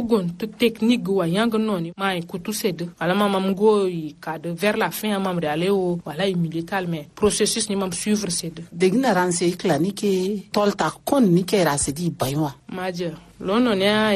gon technique wa yang noni mai kutu sed ala mam go i cadre vers la fin mam aller au voilà milital mais processus ni mam suivre sed degna ranse clinique tolta kon ni kera sedi baywa maje lono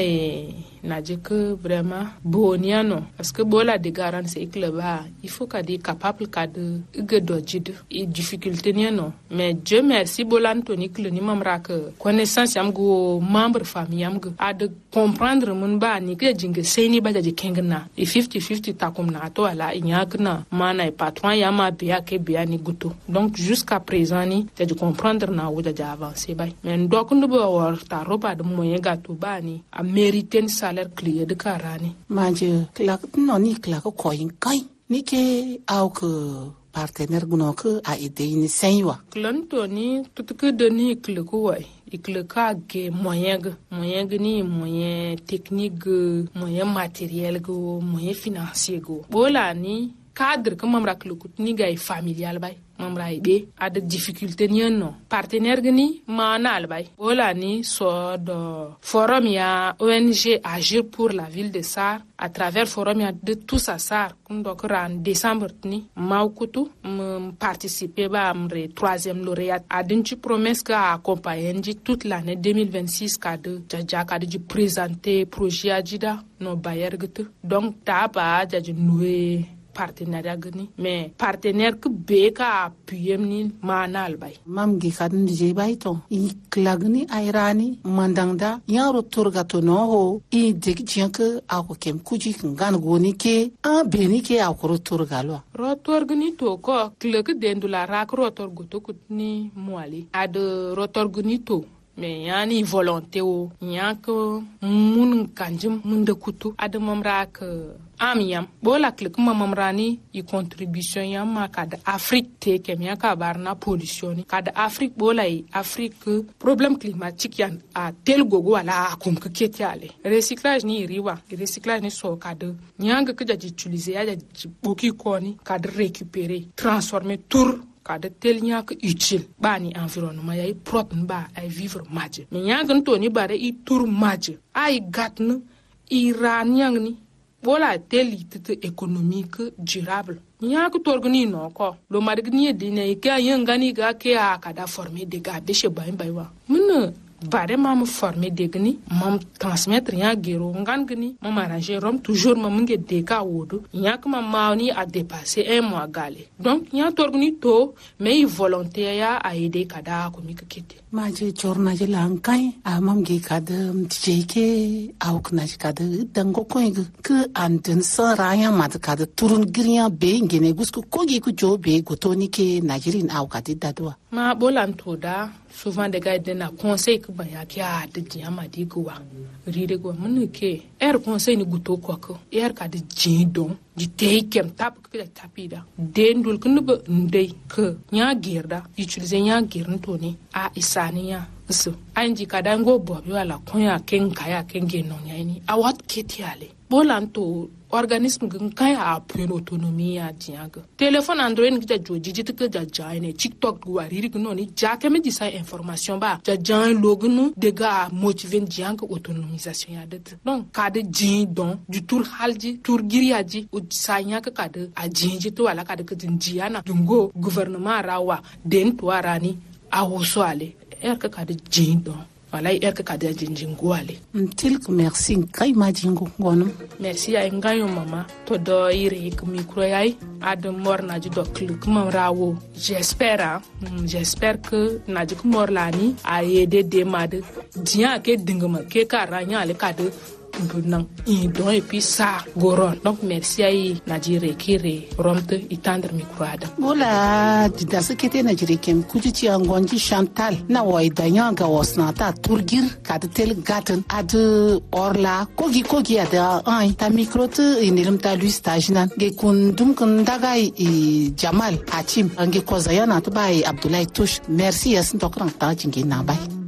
ne naje que vraiment boniano parce que bola de garantie c'est que là il faut qu'à dire capable qu'à de gedojid et difficulté non mais Dieu merci bola Anthony que ni mamra que connaissance am go membre famille am go a de comprendre mun ba ni que jinga seni ba jaje kengna e 50-50 ta comme na to ala inyakna mana e patron ya ma bia ke bia ni guto donc jusqu'à présent ni de comprendre na wo jaja avancer ba mais ndok ndo bo war ta roba de moyen gato ba ni a mériter salaire clear de karani manje klak no ni klak ko yin kai ni ke au que partenaire guno que a idée ni senwa clanto ni tout que de ni klak ko wai iklaka ge moyen ni moyen technique moyen matériel go moyen financier go bola ni cadre que mamra klukut ni gay familial bay mamra be a de difficulté ni non partenaire ni manal bay wala ni so do forum ya ONG agir pour la ville de Sar à travers forum ya de tout ça Sar kun do en décembre ni maukutu participer ba amre 3e lauréat a dinchi promesse ka accompagner toute l'année 2026 ka de jaja ka de présenter projet ajida no bayer gitu donc ta ba jaji noué partenariat gani mais partenaire que beka appuyé ni manal bay mam gi kadin je bay to I klagni airani mandangda yaro turgato no ho I deg jianke ako kem kuji ngan goni ke a beni ke akoro turgalo rotor gni to ko kleg dendula rak rotor goto kutni mwali ad rotor gni to mais yani volonté o nyako mun kanjim mun de kutu adamamra ke amiyam bola klik mamamrani I contribution yam ma kad Afrique te kemia ka barna pollution kad Afrique bola I Afrique problème climatique yan a tel gogo ala kom ke ketiale recyclage ni riwa recyclage ni so kad nyanga ke jaji utiliser ya jaji boki koni kad récupérer transformer tour kada tel nyak utile bani environnement yai propre ba ay vivre madje mais nyak to ni bare I tour madje ay gatn iran yang ni bola tel tite économique durable nyak torgni no ko lo margni de ne ka yangani ga ke a kada former de ga de che bay wa mun bare mam former de gni mam transmettre ya gero ngan gni mam arranger rom toujours mam nge de ka wodo nyak mam mauni a dépasser 1 mois galé donc nya torgni to mais volonté ya a aider kada ko mi kete maje chorna je lankai a mam ge kada tjeke au kna kada dango ko ke anden sa raya mat kada turun griya be ngene gusku ko ge ku jo be gotoni ke najirin au kada dadwa ma bolan to da souvent des gars de na conseil que ba ya kya de diama di gwa ride gwa mun ke conseil ni guto ko ko ka de jidon di teikem tap ko da tapida dendul kun ba ndey ke nya gerda utiliser nya gern to ni a isaniya so anji kadango bobi wala konya ken kaya ken genon yani a wat ketiale bolanto organisme kan ya appuyer autonomie ya diaga téléphone android ki jo jijit ke jaine tiktok wariri no ni jake me disa information ba jajan lognu de ga motiver dianga autonomisation ya det donc kade jin don du tour halji tour giriaji o sanya ka kade a jinji to wala kade ke jinjiana dungo gouvernement rawa den to arani a woso ale ka kade jin don voilà ka kade jinjingo ale tilk merci kay majingo gono merci ay ngayo mama to do ire ko micro yai ad morna ji do click mam rawo j'espère que naji ko morlani a yede de mad dia ke dingama ke karanya ale kade bunang I don et puis ça goron donc merci ay najire kire romte itandre microada bola dida sekete najire kem kujici angonji Chantal na way danyanga wasnata turgir kad tel gaten ad orla kogi ada ay ta microte inilim ta lui stage nan ge kundum kun dagay Jamal Achim ange kozayana to bay Abdoulaye Touche merci yasin tokran ta jingi na bay